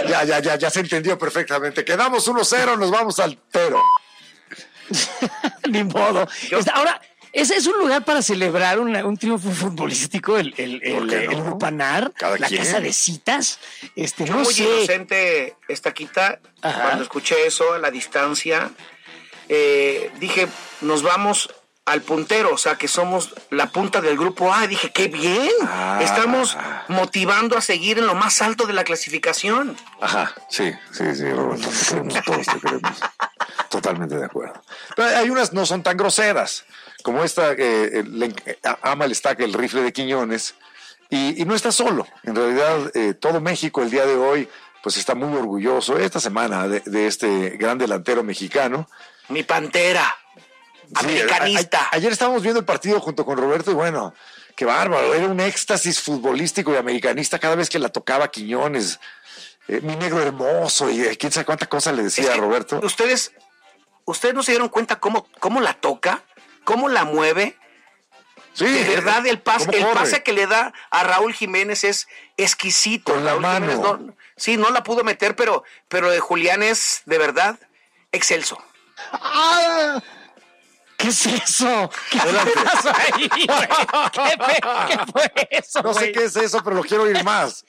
Ya se entendió perfectamente. Quedamos 1-0, nos vamos al pero. Ni modo. Ahora, ese es un lugar para celebrar un triunfo futbolístico, el Lupanar, la casa de citas. Yo no muy sé. inocente, Estaquita, cuando escuché eso a la distancia, dije, nos vamos al puntero, o sea, que somos la punta del grupo A. Dije, qué bien, estamos motivando a seguir en lo más alto de la clasificación. Ajá, sí, Roberto, todos te queremos. Totalmente de acuerdo. Pero hay unas no son tan groseras, como esta que ama el Estaca, el rifle de Quiñones, y no está solo. En realidad, todo México el día de hoy pues está muy orgulloso esta semana de este gran delantero mexicano. Mi pantera. Americanista. Sí, ayer estábamos viendo el partido junto con Roberto y bueno, qué bárbaro, era un éxtasis futbolístico y americanista cada vez que la tocaba Quiñones, mi negro hermoso y quién sabe cuánta cosa le decía a Roberto. Ustedes no se dieron cuenta cómo la toca, cómo la mueve. Sí, de verdad el pase que le da a Raúl Jiménez es exquisito. Con Raúl la mano. Jiménez no la pudo meter, pero de Julián es de verdad excelso. ¿Qué es eso? ¿Qué pasó ahí, güey? ¿Qué fue eso, No sé qué es eso, pero lo quiero oír más.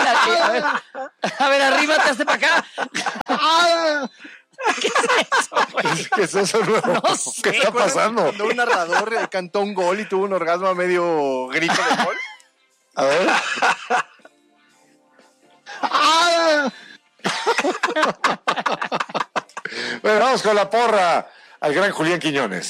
A ver, arríbate, hazte para acá. ¿Qué es eso, güey? ¿Qué es eso nuevo? No sé, ¿Qué está pasando? Cuando un narrador cantó un gol y tuvo un orgasmo a medio grito de gol. A ver. Bueno, vamos con la porra al gran Julián Quiñones.